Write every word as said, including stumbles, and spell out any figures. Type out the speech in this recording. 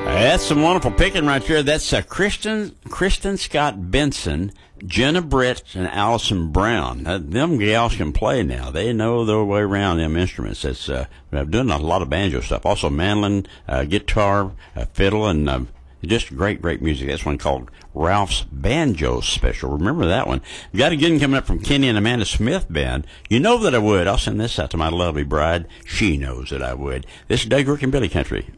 That's some wonderful picking right there. That's uh, Kristen Kristen Scott Benson, Jenna Britt, and Allison Brown. Uh, them gals can play now. They know their way around them instruments. That's uh, I've done a lot of banjo stuff. Also mandolin, uh, guitar, uh, fiddle, and uh, just great, great music. That's one called Ralph's Banjo Special. Remember that one. We got a good one coming up from Kenny and Amanda Smith Band. You know that I would. I'll send this out to my lovely bride. She knows that I would. This is Doug Rick and Billy Country